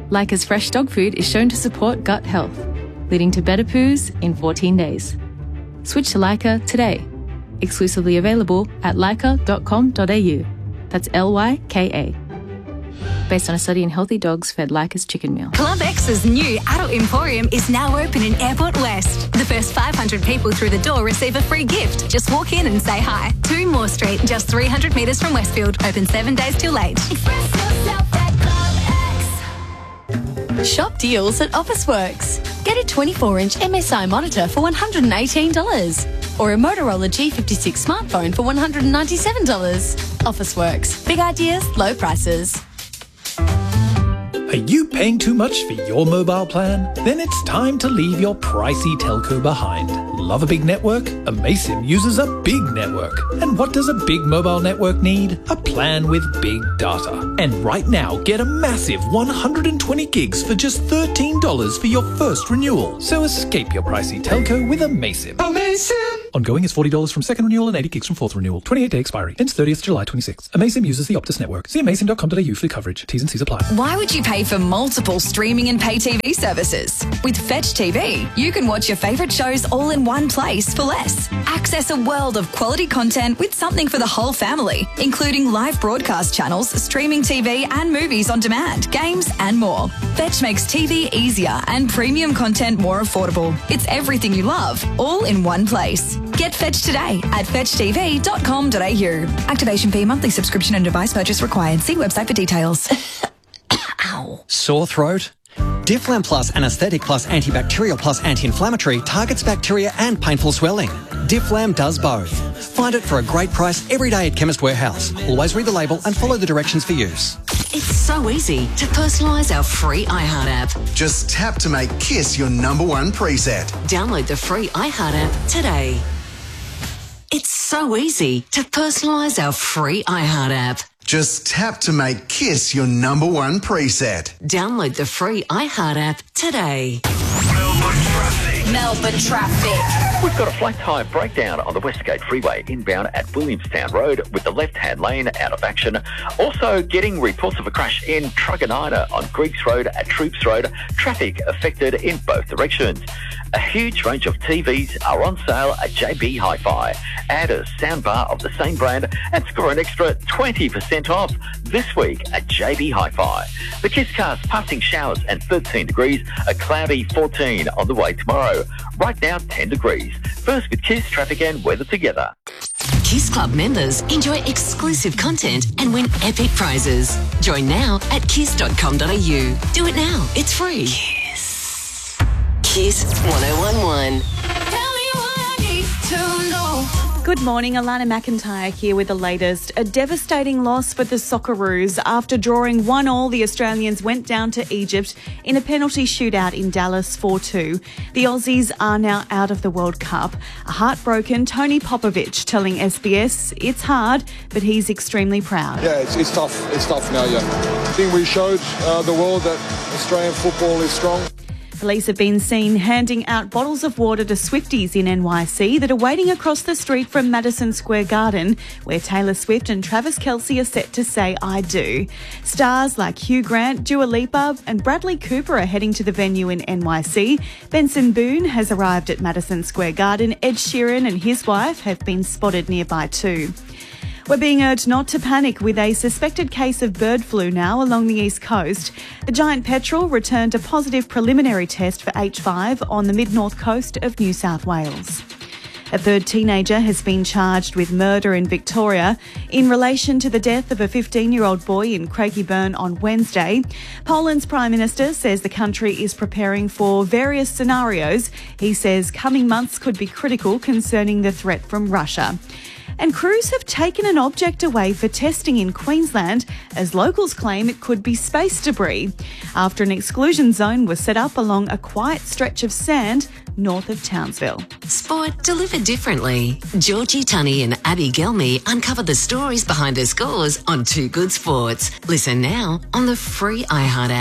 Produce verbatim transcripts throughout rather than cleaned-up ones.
Leica's fresh dog food is shown to support gut health, leading to better poos in fourteen days. Switch to Leica today. Exclusively available at leica dot com dot a u. That's L Y K A. Based on a study in healthy dogs fed Leica's chicken meal. Club X's new adult emporium is now open in Airport West. The first five hundred people through the door receive a free gift. Just walk in and say hi. two Moore Street, just three hundred metres from Westfield. Open seven days till late. Express yourself at Club X. Shop deals at Officeworks. Get a twenty-four inch M S I monitor for one hundred eighteen dollars or a Motorola G fifty-six smartphone for one hundred ninety-seven dollars. Officeworks. Big ideas, low prices. Are you paying too much for your mobile plan? Then it's time to leave your pricey telco behind. Love a big network? Amaysim uses a big network. And what does a big mobile network need? A plan with big data. And right now, get a massive one hundred twenty gigs for just thirteen dollars for your first renewal. So escape your pricey telco with Amaysim. Amaysim! Ongoing is forty dollars from second renewal and eighty gigs from fourth renewal. twenty-eight day expiry. Ends thirtieth July twenty-sixth. Amaysim uses the Optus network. See amaysim dot com dot a u for coverage. T's and C's apply. Why would you pay for multiple streaming and pay T V services? With Fetch T V, you can watch your favourite shows all in one place for less. Access a world of quality content with something for the whole family, including live broadcast channels, streaming T V and movies on demand, games and more. Fetch makes T V easier and premium content more affordable. It's everything you love, all in one place. Get Fetch today at fetch t v dot com dot a u. Activation fee, monthly subscription and device purchase required. See website for details. Ow. Sore throat? Difflam Plus Anaesthetic Plus Antibacterial Plus Anti-Inflammatory targets bacteria and painful swelling. Difflam does both. Find it for a great price every day at Chemist Warehouse. Always read the label and follow the directions for use. It's so easy to personalise our free iHeart app. Just tap to make Kiss your number one preset. Download the free iHeart app today. It's so easy to personalise our free iHeart app. Just tap to make Kiss your number one preset. Download the free iHeart app today. Melbourne traffic. Melbourne traffic. We've got a flat tyre breakdown on the Westgate Freeway inbound at Williamstown Road with the left-hand lane out of action. Also getting reports of a crash in Truganina on Greeks Road at Troops Road. Traffic affected in both directions. A huge range of T Vs are on sale at J B Hi-Fi. Add a soundbar of the same brand and score an extra twenty percent off this week at J B Hi-Fi. The Kiss cast passing showers and thirteen degrees, a cloudy fourteen on the way tomorrow. Right now, ten degrees. First with Kiss, traffic and weather together. Kiss Club members enjoy exclusive content and win epic prizes. Join now at kiss dot com dot a u. Do it now. It's free. Kiss. Kiss one oh one one. Tell me what I need to know. Good morning, Alana McIntyre here with the latest. A devastating loss for the Socceroos. After drawing one all, the Australians went down to Egypt in a penalty shootout in Dallas four two. The Aussies are now out of the World Cup. A heartbroken Tony Popovich telling S B S it's hard, but he's extremely proud. Yeah, it's, it's tough. It's tough now, yeah. I think we showed uh, the world that Australian football is strong. Police have been seen handing out bottles of water to Swifties in N Y C that are waiting across the street from Madison Square Garden, where Taylor Swift and Travis Kelce are set to say I do. Stars like Hugh Grant, Dua Lipa and Bradley Cooper are heading to the venue in N Y C. Benson Boone has arrived at Madison Square Garden. Ed Sheeran and his wife have been spotted nearby too. We're being urged not to panic with a suspected case of bird flu now along the east coast. The giant petrel returned a positive preliminary test for H five on the mid-north coast of New South Wales. A third teenager has been charged with murder in Victoria in relation to the death of a fifteen-year-old boy in Craigieburn on Wednesday. Poland's Prime Minister says the country is preparing for various scenarios. He says coming months could be critical concerning the threat from Russia. And crews have taken an object away for testing in Queensland as locals claim it could be space debris after an exclusion zone was set up along a quiet stretch of sand north of Townsville. Sport delivered differently. Georgie Tunney and Abby Gelmy uncover the stories behind the scores on Two Good Sports. Listen now on the free iHeart app.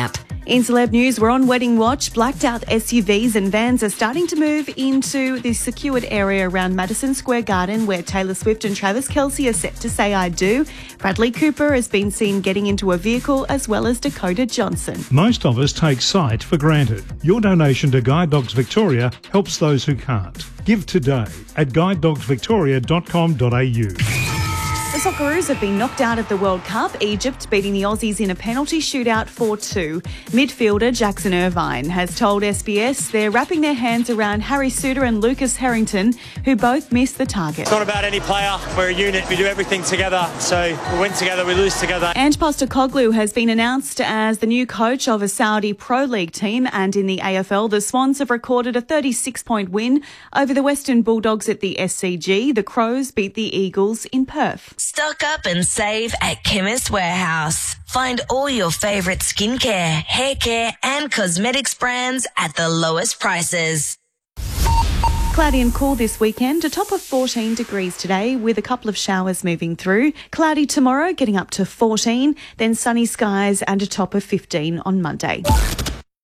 In celeb news, we're on wedding watch. Blacked out S U Vs and vans are starting to move into the secured area around Madison Square Garden, where Taylor Swift and Travis Kelce are set to say I do. Bradley Cooper has been seen getting into a vehicle, as well as Dakota Johnson. Most of us take sight for granted. Your donation to Guide Dogs Victoria helps those who can't. Give today at guide dogs victoria dot com dot a u. The Socceroos have been knocked out of the World Cup, Egypt beating the Aussies in a penalty shootout four two. Midfielder Jackson Irvine has told S B S they're wrapping their hands around Harry Suter and Lucas Harrington, who both missed the target. It's not about any player. We're a unit. We do everything together. So we win together, we lose together. And Postecoglou has been announced as the new coach of a Saudi Pro League team, and in the A F L, the Swans have recorded a thirty-six point win over the Western Bulldogs at the S C G. The Crows beat the Eagles in Perth. Stock up and save at Chemist Warehouse. Find all your favourite skincare, hair care and cosmetics brands at the lowest prices. Cloudy and cool this weekend, a top of fourteen degrees today with a couple of showers moving through. Cloudy tomorrow, getting up to fourteen, then sunny skies and a top of fifteen on Monday.